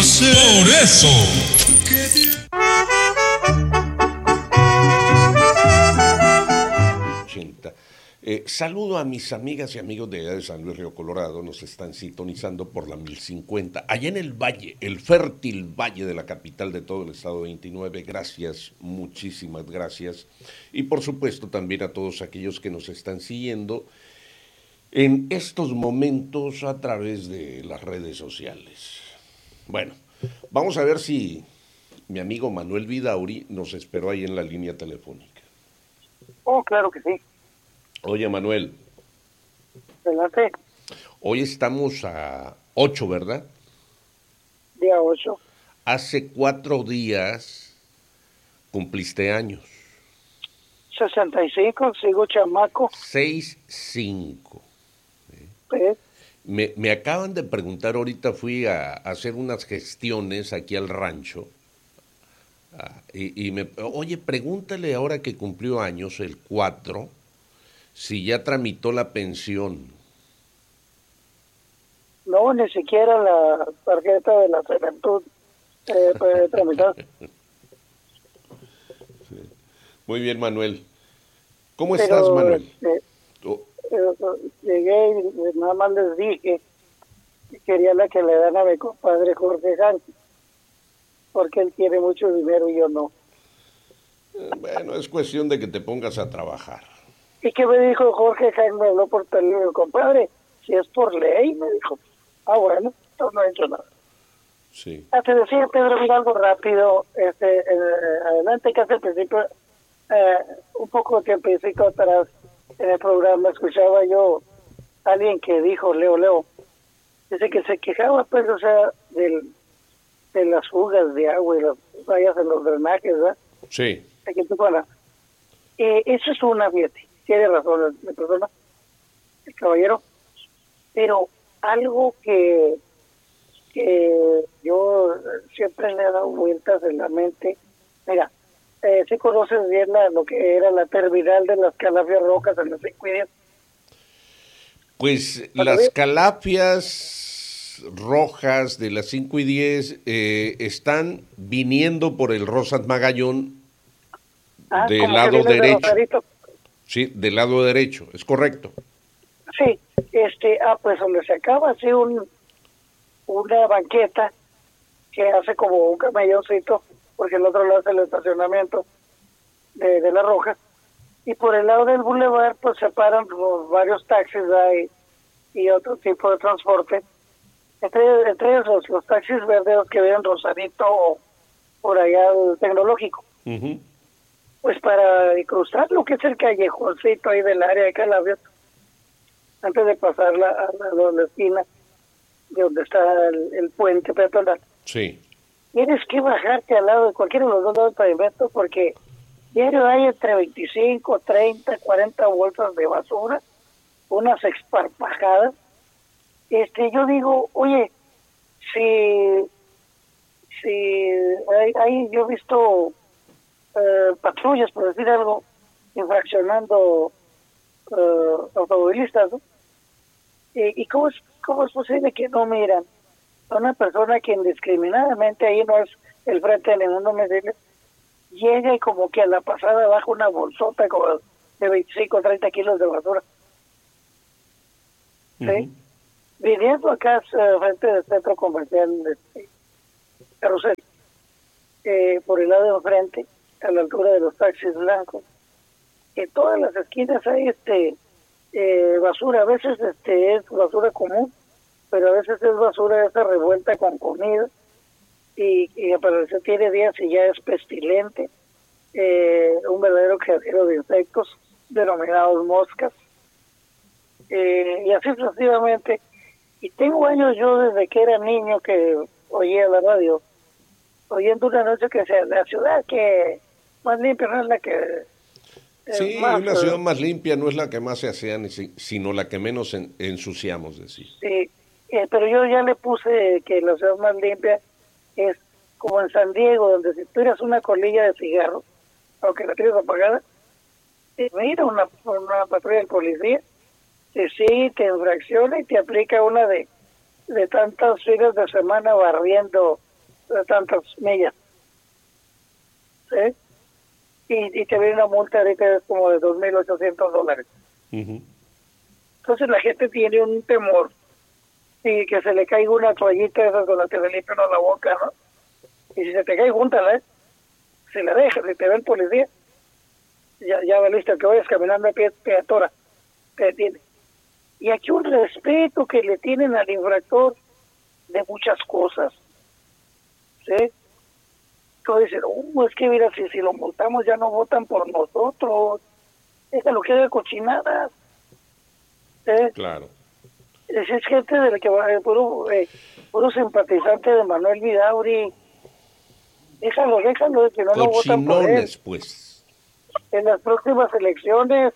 sé. Por eso. Saludo a mis amigas y amigos de allá de San Luis Río Colorado, nos están sintonizando por la 1050, allá en el valle, el fértil valle de la capital de todo el estado 29, gracias, muchísimas gracias, y por supuesto también a todos aquellos que nos están siguiendo en estos momentos a través de las redes sociales. Bueno, vamos a ver si mi amigo Manuel Vidauri nos esperó ahí en la línea telefónica. Oh, claro que sí. Oye, Manuel. Adelante. Hoy estamos a 8, ¿verdad? Día 8. Hace 4 días cumpliste años. 65, sigo chamaco. 6'5". ¿Eh? Me acaban de preguntar, ahorita fui a hacer unas gestiones aquí al rancho. Oye, pregúntale ahora que cumplió años, el 4, si ya tramitó la pensión. No, ni siquiera la tarjeta de la juventud puede tramitar. Sí. Muy bien, Manuel. ¿Cómo estás, Manuel? Llegué y nada más les dije que quería la que le dan a mi compadre Jorge Sánchez, porque él tiene mucho dinero y yo no. Bueno, es cuestión de que te pongas a trabajar. ¿Y qué me dijo Jorge Jaime? Me habló por teléfono, compadre, si es por ley, me dijo. Ah, bueno, entonces no he hecho nada. Sí. Te decía, Pedro, mira algo rápido, adelante, casi al principio, un poco de tiempecito atrás, en el programa escuchaba yo a alguien que dijo, Leo, dice que se quejaba, pues, o sea, de las fugas de agua y las fallas en los drenajes, ¿verdad? Sí. Aquí en Tijuana. Eso es una, fíjate, tiene razón la persona, el caballero, pero algo que yo siempre le he dado vueltas en la mente, mira, si conoces bien lo que era la terminal de las Calafias Rojas en las 5 y 10. Pues las Calafias Rojas de las 5 y 10 están viniendo por el Rosas Magallón del lado derecho. Sí, del lado derecho, es correcto. Sí, pues donde se acaba así una banqueta que hace como un camelloncito, porque el otro lado es el estacionamiento de la Roja, y por el lado del bulevar pues se paran los varios taxis y otro tipo de transporte, entre esos los taxis verdes que ven Rosarito o por allá el Tecnológico. Uh-huh. Pues para cruzar lo que es el callejoncito ahí del área de Calafias, antes de pasar a la esquina de donde está el puente peatonal. Sí. Tienes que bajarte al lado de cualquiera de los dos lados del pavimento porque diario hay entre 25, 30, 40 bolsas de basura, unas esparpajadas. Yo digo, oye, si hay yo he visto patrullas, por decir algo, infraccionando automovilistas, ¿no? ¿Y cómo es posible que no miran a una persona que indiscriminadamente, ahí no es el frente de ningún domicilio, llega y como que a la pasada baja una bolsota como de 25 o 30 kilos de basura? ¿Sí? Uh-huh. Viniendo acá frente del centro comercial Carrusel, por el lado de enfrente, a la altura de los taxis blancos, en todas las esquinas hay basura, a veces es basura común, pero a veces es basura esa revuelta con comida y aparece tiene días y ya es pestilente, un verdadero criadero de insectos denominados moscas, y así sucesivamente. Y tengo años yo desde que era niño que oía la radio, oyendo una noche que sea la ciudad que más limpia no es la que sí, una ciudad más limpia no es la que más se asean, sino la que menos ensuciamos, decir. Sí, pero yo ya le puse que la ciudad más limpia es como en San Diego, donde si tiras una colilla de cigarro, aunque la tienes apagada, mira una patrulla de policía, te sigue, te infracciona y te aplica una de tantas fines de semana barriendo tantas millas, ¿sí? Y te viene una multa ahorita es como de $2,800. Ujú. Entonces la gente tiene un temor y que se le caiga una toallita esa con la que se limpia uno la boca, ¿no? Y si se te cae, júntala, ¿eh? Si la dejas, si te ve el policía, ya valiste, que vayas caminando a pie, te atora, te detiene. Y aquí un respeto que le tienen al infractor de muchas cosas, ¿sí? Tú dices, es que mira, si lo multamos ya no votan por nosotros, déjalo que haga cochinadas, ¿sí? Claro. Es gente de la que va, puro simpatizante de Manuel Vidauri, déjalo, que no lo votan por él. Cochinones, pues. En las próximas elecciones,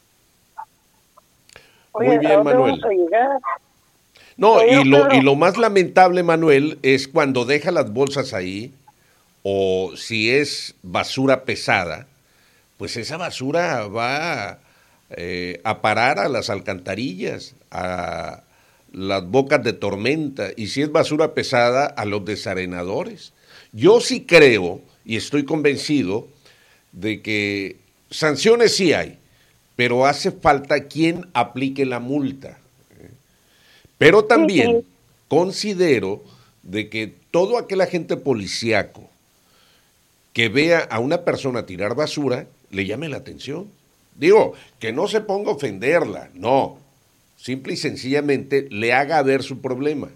oye, Muy ¿a bien, dónde Manuel. vamos a llegar? No, Oye, Pedro, y lo más lamentable, Manuel, es cuando deja las bolsas ahí, o si es basura pesada, pues esa basura va a parar a las alcantarillas, a las bocas de tormenta, y si es basura pesada, a los desarenadores. Yo sí creo, y estoy convencido, de que sanciones sí hay, pero hace falta quien aplique la multa. Pero también sí, considero de que todo aquel agente policíaco que vea a una persona tirar basura, le llame la atención. Digo, que no se ponga a ofenderla, no. Simple y sencillamente le haga ver su problema.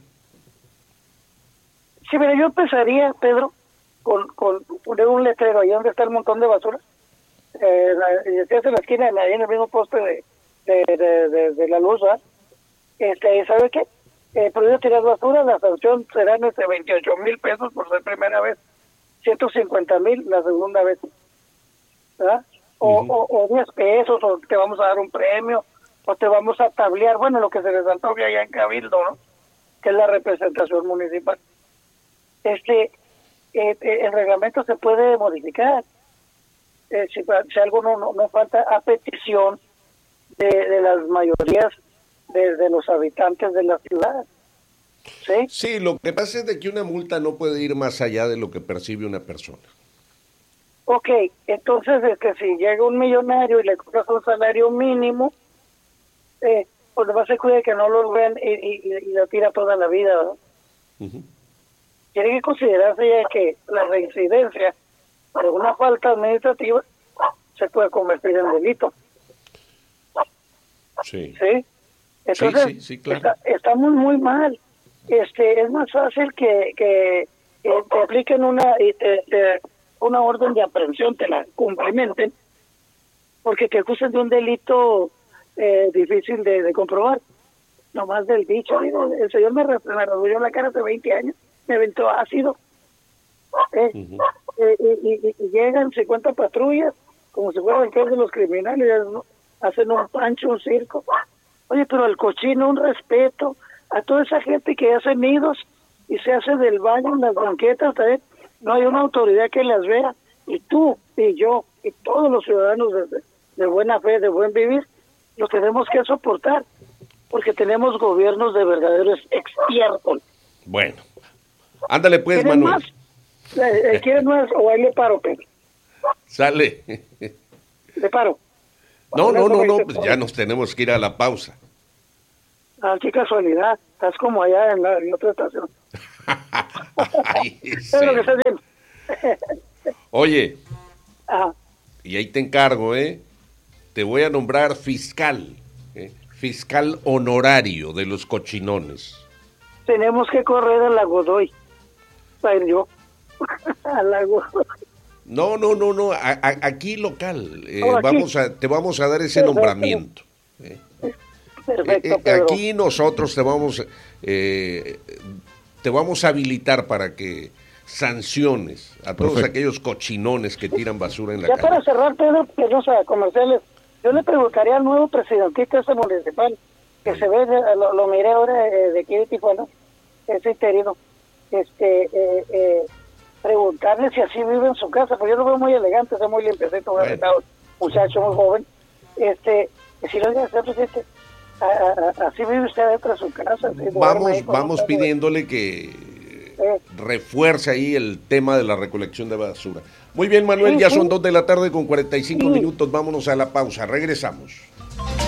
sí, mira, yo empezaría, Pedro, con poner un letrero ahí donde está el montón de basura, y decías en la esquina, ahí en el mismo poste de la luz, ¿verdad? ¿Sabe qué? Prohibido tirar basura, la sanción será de 28,000 pesos por ser primera vez, 150,000 la segunda vez, ¿verdad? O 10 pesos, o te vamos a dar un premio, o te vamos a tablear, bueno, lo que se les antoje allá en Cabildo, ¿no? Que es la representación municipal. El reglamento se puede modificar, si algo no falta a petición de las mayorías de los habitantes de la ciudad. ¿Sí? Sí, lo que pasa es de que una multa no puede ir más allá de lo que percibe una persona. Ok, entonces si llega un millonario y le cobras un salario mínimo, pues le va a hacer cuidar que no lo vean y lo tira toda la vida, ¿verdad? Uh-huh. Tiene que considerarse ya que la reincidencia de una falta administrativa se puede convertir en delito. Sí. ¿Sí? Entonces, Sí, claro. está muy mal. Es más fácil que te apliquen una orden de aprehensión, te la cumplimenten, porque te acusan de un delito difícil de comprobar. Nomás del dicho, digo, el señor me revolvió la cara hace 20 años, me aventó ácido. Y llegan 50 patrullas, como si fueran que de los criminales, ¿no? Hacen un pancho, un circo. Oye, pero al cochino un respeto, a toda esa gente que hace nidos y se hace del baño en las banquetas, ¿sabes? No hay una autoridad que las vea, y tú y yo y todos los ciudadanos de buena fe, de buen vivir, lo tenemos que soportar, porque tenemos gobiernos de verdaderos expertos. Bueno, ándale pues, ¿Quieren Manuel. más? ¿Quieren más o ahí le paro, Pedro? Sale. Le paro. No, pues ya nos tenemos que ir a la pausa. Ah, qué casualidad, estás como allá en la otra estación. Ay, Es lo que estás viendo. Oye, Ajá. y ahí te encargo, te voy a nombrar fiscal, fiscal honorario de los cochinones. Tenemos que correr a la Godoy. Para ir yo. A la Godoy. No, aquí local. Aquí. Te vamos a dar ese nombramiento. Perfecto, Pedro. Aquí nosotros te vamos a habilitar para que sanciones a todos aquellos cochinones que tiran basura en la calle. Ya para cerrar, Pedro, que no sea comerciales, yo le preguntaría al nuevo presidentista ese municipal, que se ve, lo miré ahora de aquí de Tijuana, ese interino, preguntarle si así vive en su casa, porque yo lo veo muy elegante, es muy limpiecito, muchacho muy joven, si lo dice, presidente, así vive usted dentro de su casa. Vamos pidiéndole que refuerce ahí el tema de la recolección de basura. Muy bien, Manuel, Sí, ya sí. son 2 de la tarde con 45 minutos, vámonos a la pausa, regresamos.